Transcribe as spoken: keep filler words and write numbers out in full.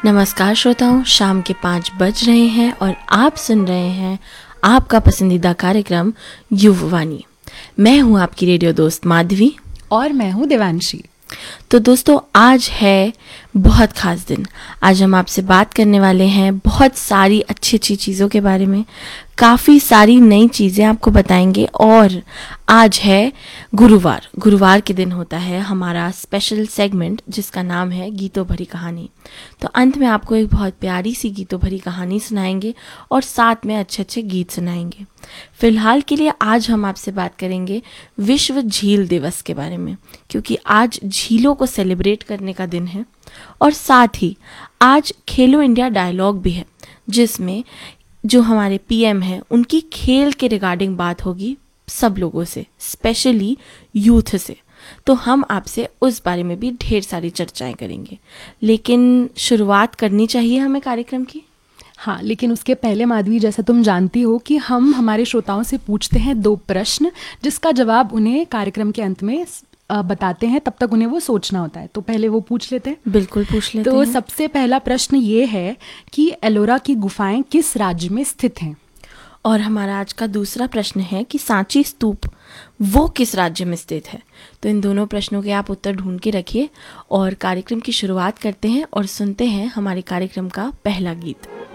नमस्कार श्रोताओं, शाम के पाँच बज रहे हैं और आप सुन रहे हैं आपका पसंदीदा कार्यक्रम युववाणी। मैं हूं आपकी रेडियो दोस्त माधवी और मैं हूं देवांशी। तो दोस्तों, आज है बहुत ख़ास दिन। आज हम आपसे बात करने वाले हैं बहुत सारी अच्छी अच्छी चीज़ों के बारे में, काफ़ी सारी नई चीज़ें आपको बताएंगे। और आज है गुरुवार। गुरुवार के दिन होता है हमारा स्पेशल सेगमेंट जिसका नाम है गीतों भरी कहानी। तो अंत में आपको एक बहुत प्यारी सी गीतों भरी कहानी सुनाएंगे और साथ में अच्छे अच्छे गीत सुनाएंगे। फिलहाल के लिए आज हम आपसे बात करेंगे विश्व झील दिवस के बारे में, क्योंकि आज झीलों को सेलिब्रेट करने का दिन है। और साथ ही आज खेलो इंडिया डायलॉग भी है, जिसमें जो हमारे पीएम हैं उनकी खेल के रिगार्डिंग बात होगी सब लोगों से, स्पेशली यूथ से। तो हम आपसे उस बारे में भी ढेर सारी चर्चाएं करेंगे। लेकिन शुरुआत करनी चाहिए हमें कार्यक्रम की। हाँ, लेकिन उसके पहले माधवी, जैसा तुम जानती हो कि हम हमारे श्रोताओं से पूछते हैं दो प्रश्न, जिसका जवाब उन्हें कार्यक्रम के अंत में बताते हैं। तब तक उन्हें वो सोचना होता है, तो पहले वो पूछ लेते हैं। बिल्कुल, पूछ लेते तो हैं। सबसे पहला प्रश्न ये है कि एलोरा की गुफाएं किस राज्य में स्थित हैं? और हमारा आज का दूसरा प्रश्न है कि सांची स्तूप वो किस राज्य में स्थित है। तो इन दोनों प्रश्नों के आप उत्तर ढूंढ के रखिए और कार्यक्रम की शुरुआत करते हैं और सुनते हैं हमारे कार्यक्रम का पहला गीत।